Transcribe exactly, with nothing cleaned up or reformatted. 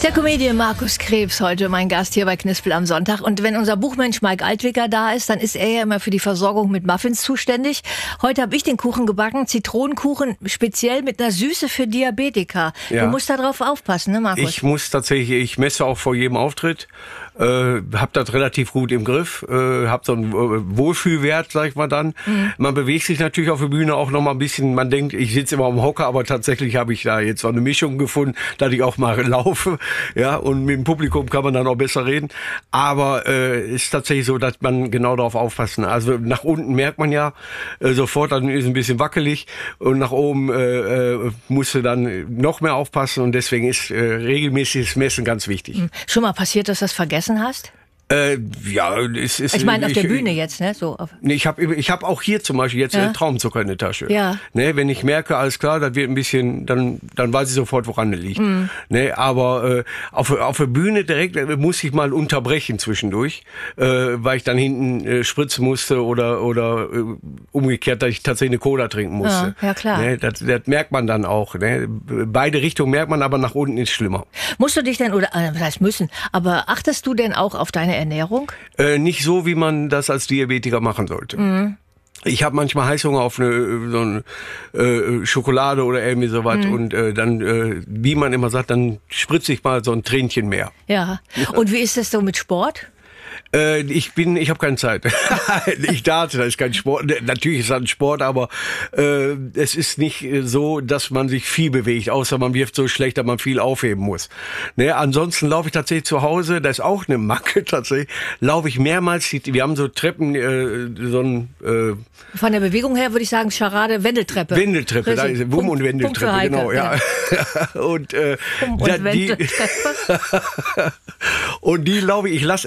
Der Comedian Markus Krebs heute mein Gast hier bei Knispel am Sonntag. Und wenn unser Buchmensch Mike Altwicker da ist, dann ist er ja immer für die Versorgung mit Muffins zuständig. Heute habe ich den Kuchen gebacken, Zitronenkuchen, speziell mit einer Süße für Diabetiker. Ja. Du musst da drauf aufpassen, ne Markus? Ich muss tatsächlich, ich messe auch vor jedem Auftritt, äh, hab das relativ gut im Griff, äh, hab so einen äh, Wohlfühlwert, sag ich mal dann. Mhm. Man bewegt sich natürlich auf der Bühne auch noch mal ein bisschen, man denkt, ich sitze immer am Hocker, aber tatsächlich habe ich da jetzt so eine Mischung gefunden, dass ich auch mal laufe, ja, und mit dem Publikum kann man dann auch besser reden. Aber äh, ist tatsächlich so, dass man genau darauf aufpassen. Also nach unten merkt man ja äh, sofort, dann ist es ein bisschen wackelig und nach oben äh, äh, musst du dann noch mehr aufpassen und deswegen ist äh, regelmäßiges Messen ganz wichtig. Mhm. Schon mal passiert, dass du das vergessen hast? Äh, ja, es ist. Ich meine auf ich, der Bühne jetzt, ne? So. Auf Nee, ich habe ich hab auch hier zum Beispiel jetzt Ja. äh, Traubenzucker in der Tasche. Ja. Ne, wenn ich merke, alles klar, das wird ein bisschen, dann dann weiß ich sofort, woran es liegt. Mhm. Ne, aber äh, auf auf der Bühne direkt äh, muss ich mal unterbrechen zwischendurch, äh, weil ich dann hinten äh, spritzen musste oder oder äh, umgekehrt, dass ich tatsächlich eine Cola trinken musste. Ja, ja, klar. Ne, das, das merkt man dann auch. Ne? Beide Richtungen merkt man, aber nach unten ist schlimmer. Musst du dich denn, oder äh, was heißt müssen, aber achtest du denn auch auf deine Ernährung? Äh, nicht so, wie man das als Diabetiker machen sollte. Mhm. Ich habe manchmal Heißhunger auf eine, so eine äh, Schokolade oder irgendwie sowas mhm. und äh, dann, äh, wie man immer sagt, dann spritze ich mal so ein Tränchen mehr. Ja. Und wie ist das so mit Sport? Äh, ich bin, ich habe keine Zeit. Ich darte, das ist kein Sport. Natürlich ist das ein Sport, aber äh, es ist nicht so, dass man sich viel bewegt, außer man wirft so schlecht, dass man viel aufheben muss. Ne, ansonsten laufe ich tatsächlich zu Hause, das ist auch eine Macke tatsächlich, laufe ich mehrmals, wir haben so Treppen, äh, so ein... Äh, Von der Bewegung her würde ich sagen, Scharade, Wendeltreppe. Wendeltreppe, da ist Wumm- und Wendeltreppe, Heike, genau, ja. ja. Und, äh, Wumm- und da, die, Wendeltreppe. und die laufe ich, ich lasse